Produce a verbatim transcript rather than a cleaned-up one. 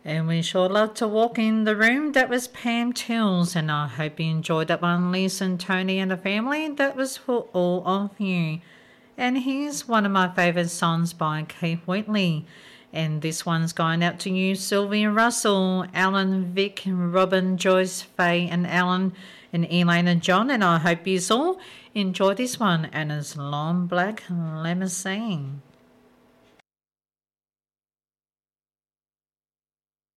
And we sure love to walk in the room. That was Pam Tills, and I hope you enjoyed that one, Lisa and Tony and the family. That was for all of you. And here's one of my favourite songs by Keith Whitley. And this one's going out to you, Sylvia Russell, Alan, Vic, Robin, Joyce, Faye and Alan, and Elaine and John. And I hope you all enjoy this one. And it's Long Black Limousine.